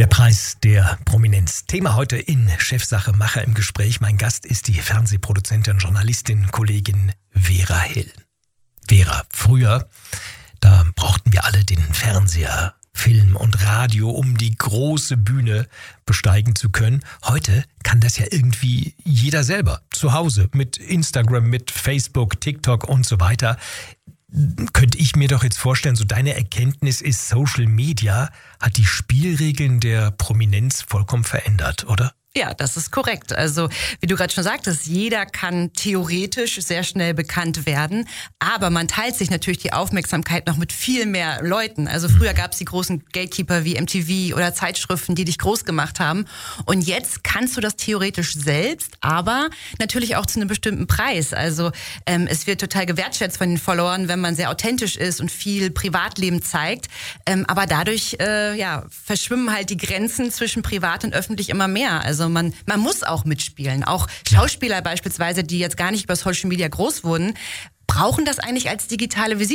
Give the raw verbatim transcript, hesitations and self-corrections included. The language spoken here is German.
Der Preis der Prominenz. Thema heute in Chefsache Macher im Gespräch. Mein Gast ist die Fernsehproduzentin, Journalistin, Kollegin Vera Hill. Vera, früher, da brauchten wir alle den Fernseher, Film und Radio, um die große Bühne besteigen zu können. Heute kann das ja irgendwie jeder selber, zu Hause, mit Instagram, mit Facebook, TikTok und so weiter. Könnte ich mir doch jetzt vorstellen, so deine Erkenntnis ist, Social Media hat die Spielregeln der Prominenz vollkommen verändert, oder? Ja, das ist korrekt. Also, wie du gerade schon sagtest, jeder kann theoretisch sehr schnell bekannt werden, aber man teilt sich natürlich die Aufmerksamkeit noch mit viel mehr Leuten. Also früher gab es die großen Gatekeeper wie M T V oder Zeitschriften, die dich groß gemacht haben. Und jetzt kannst du das theoretisch selbst, aber natürlich auch zu einem bestimmten Preis. Also ähm, es wird total gewertschätzt von den Followern, wenn man sehr authentisch ist und viel Privatleben zeigt. Ähm, aber dadurch äh, ja, verschwimmen halt die Grenzen zwischen privat und öffentlich immer mehr. Also Also man, man muss auch mitspielen. Auch Schauspieler beispielsweise, die jetzt gar nicht über Social Media groß wurden, brauchen das eigentlich als digitale Visitenkarte.